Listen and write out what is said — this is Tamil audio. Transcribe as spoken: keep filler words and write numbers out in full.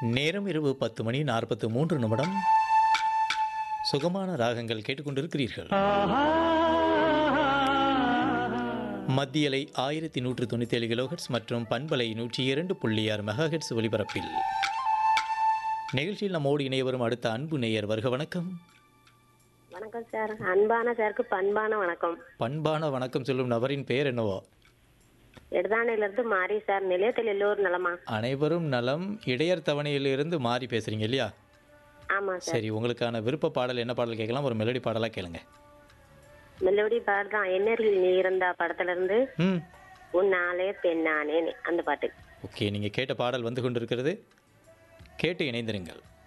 நேரம் இரவு பத்து மணி நாற்பத்து மூன்று நிமிடம். சுகமான ராகங்கள் கேட்டுக்கொண்டிருக்கிறீர்கள். மத்தியலை ஆயிரத்தி நூற்று தொண்ணூற்றி ஏழு கிலோஹெட்ஸ் மற்றும் பண்பலை நூற்றி இரண்டு புள்ளி ஆறு மெகாஹெட்ஸ் ஒலிபரப்பில் நிகழ்ச்சியில் நம்மோடு இணைய வரும் அடுத்த அன்பு நேயர். வருக வணக்கம். வணக்கம் சார். அன்பான சாருக்கு பண்பான வணக்கம். பண்பான வணக்கம் சொல்லும் நபரின் பெயர் என்னவோ? எடுதானையிலிருந்து மாறி சார். நிலையத்தில் எல்லோரும் நலமா? அனைவரும் நலம். இடையர் தவணையிலிருந்து மாறி பேசுறீங்க இல்லையா? ஆமா சார். சரி, உங்களுக்கான விருப்ப பாடல் என்ன பாடல் கேட்கலாம்? ஒரு மெலடி பாடலா கேளுங்க. மெலோடி பாடல் தான். என்னரில் நீ இருந்தா படத்துல இருந்து ம் உன்னாலே பெண்ணானே அந்த பாட்டு. ஓகே, நீங்கள் கேட்ட பாடல் வந்து கொண்டிருக்கிறது. கேட்டு இணைந்திருங்கள்.